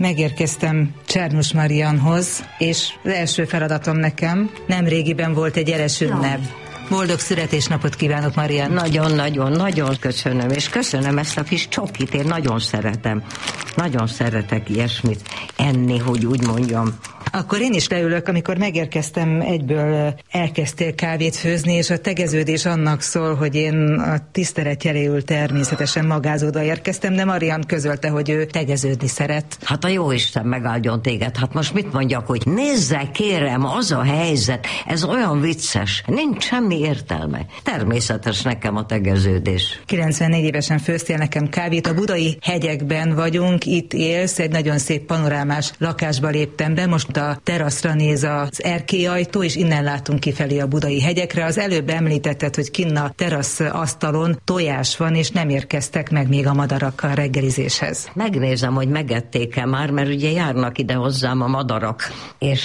Megérkeztem Csernus Marianhoz, és az első feladatom nekem nemrégiben volt egy jeles ünnep. Boldog születésnapot kívánok, Marian! Nagyon köszönöm, és köszönöm ezt a kis csokit, én nagyon szeretem. Nagyon szeretek ilyesmit enni, hogy úgy mondjam. Akkor én is leülök, amikor megérkeztem, egyből elkezdtél kávét főzni, és a tegeződés annak szól, hogy én a tisztelet jeléül természetesen magázódva érkeztem, de Marian közölte, hogy ő tegeződni szeret. Hát a jóisten megáldjon téged, hát most mit mondjak, hogy nézze kérem, az a helyzet, ez olyan vicces, nincs semmi értelme. Természetes nekem a tegeződés. 94 évesen főztél nekem kávét, a budai hegyekben vagyunk, itt élsz, egy nagyon szép panorámás lakásba léptem be, most a teraszra néz az erkélyajtó, és innen látunk kifelé a budai hegyekre. Az előbb említetted, hogy kinn a terasz asztalon tojás van, és nem érkeztek meg még a madarak a reggelizéshez. Megnézem, hogy megették-e már, mert ugye járnak ide hozzám a madarak, és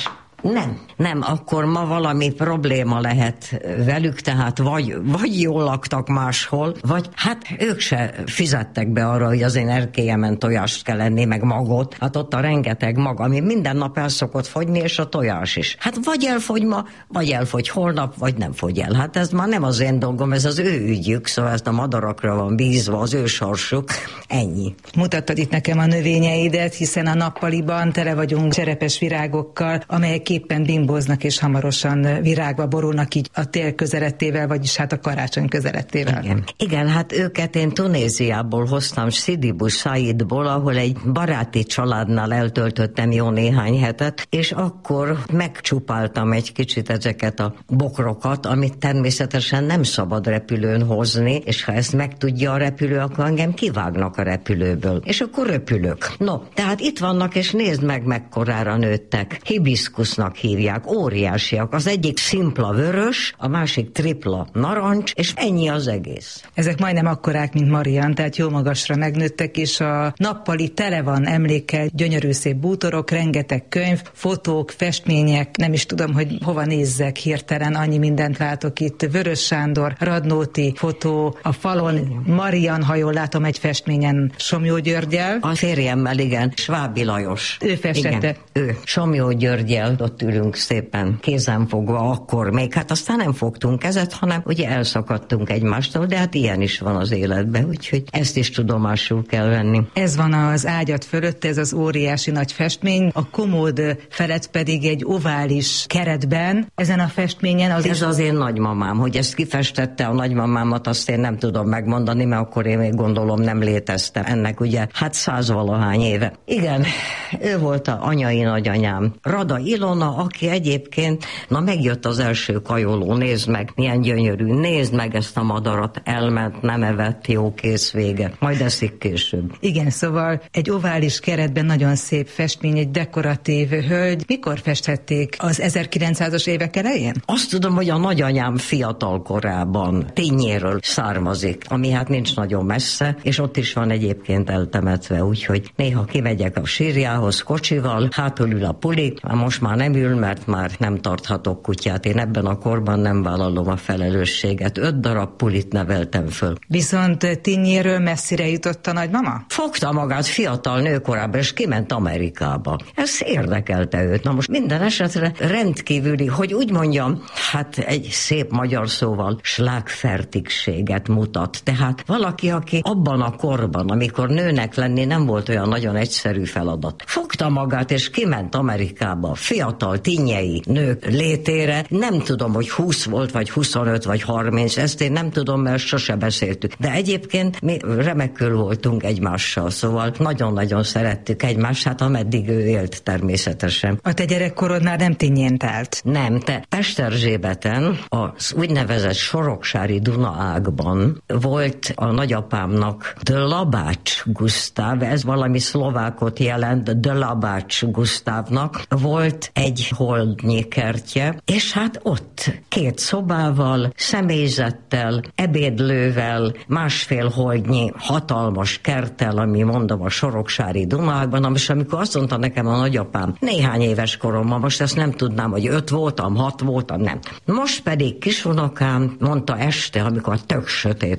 nem, akkor ma valami probléma lehet velük, tehát vagy jól laktak máshol, vagy hát ők se fizettek be arra, hogy az én erkélyemen tojást kell enni, meg magot. Hát ott a rengeteg mag, ami minden nap el szokott fogyni, és a tojás is. Hát vagy elfogy ma, vagy elfogy holnap, vagy nem fogy el. Hát ez már nem az én dolgom, ez az ő ügyük, szóval ezt a madarakra van bízva, az ő sorsuk, ennyi. Mutattad itt nekem a növényeidet, hiszen a nappaliban tele vagyunk cserepes virágokkal, amelyek éppen bimbóznak és hamarosan virágba borulnak így a tél közelettével, vagyis hát a karácsony közelettével. Igen, hát őket én Tunéziából hoztam, Sidi Bou Saidból, ahol egy baráti családnál eltöltöttem jó néhány hetet, és akkor megcsupáltam egy kicsit ezeket a bokrokat, amit természetesen nem szabad repülőn hozni, és ha ezt megtudja a repülő, akkor engem kivágnak a repülőből, és akkor röpülök. No, tehát itt vannak, és nézd meg, mekkorára nőttek. Hibiszkusznak hívják, óriásiak. Az egyik szimpla vörös, a másik tripla narancs, és ennyi az egész. Ezek majdnem akkorák, mint Marian, tehát jó magasra megnőttek, és a nappali tele van emlékkel, gyönyörű szép bútorok, rengeteg könyv, fotók, festmények, nem is tudom, hogy hova nézzek hirtelen, annyi mindent látok itt. Vörös Sándor, Radnóti fotó, a falon Marian, ha jól látom, egy festményen Somlyó Györgyel. A férjemmel, igen, Svábi Lajos. Ő festette. Igen, ő. Somlyó Györgyel, ott ülünk szépen kézenfogva akkor még, hát aztán nem fogtunk kezet, hanem ugye elszakadtunk egymástól, de hát ilyen is van az életben, úgyhogy ezt is tudomásul kell venni. Ez van az ágyat fölött, ez az óriási nagy festmény, a komód felett pedig egy ovális keretben, ezen a festményen az... Ez az én nagymamám, hogy ezt kifestette a nagymamámat, azt én nem tudom megmondani, mert akkor én még gondolom nem léteztem. Ennek ugye hát 100-valahány éve. Igen, ő volt a anyai nagyanyám. Rada Ilona, aki egyébként, na megjött az első kajoló, nézd meg, milyen gyönyörű, nézd meg ezt a madarat, elment, nem evett, jó, kész, vége. Majd eszik később. Igen, szóval egy ovális keretben nagyon szép festmény, egy dekoratív hölgy. Mikor festhették? Az 1900-as évek elején? Azt tudom, hogy a nagyanyám fiatal korában Tényéről származik, ami hát nincs nagyon messze, és ott is van egyébként eltemetve, úgyhogy néha kimegyek a sírjához kocsival, hátul ül a puli, most már nem ül, mert már nem tarthatok kutyát. Én ebben a korban nem vállalom a felelősséget. 5 darab pulit neveltem föl. Viszont Tényéről messzire jutott a nagymama? Fogta magát fiatal nőkorában, és kiment Amerikába. Ez érdekelte őt. Na most minden esetre rendkívüli, hogy úgy mondjam, hát egy szép magyar szóval slágfertigséget mutat. Tehát valaki, aki abban a korban, amikor nőnek lenni nem volt olyan nagyon egyszerű feladat. Fogta magát, és kiment Amerikába, fiatal tinnyei nők létére. Nem tudom, hogy 20 volt, vagy 25, vagy 30, ezt én nem tudom, mert sose beszéltük. De egyébként mi remekül voltunk egymással, szóval nagyon-nagyon szerettük egymást, hát ameddig ő élt természetesen. A te gyerekkorod már nem tinnyén telt? Nem, te Pesterzsébeten, az úgynevezett Soroksári Dunaágban volt a nagyapámnak Dlabács Gusztáv, ez valami szlovákot jelent, Dlabács Gusztávnak volt egy holdnyi kertje, és hát ott 2 szobával, személyzettel, ebédlővel, 1,5 holdnyi hatalmas kerttel, ami mondom a Soroksári Dunaágban, és amikor azt mondta nekem a nagyapám, néhány éves koromban, most ezt nem tudnám, hogy 5 voltam, 6 voltam, nem. Most pedig kisunokám mondta este, amikor tök sötét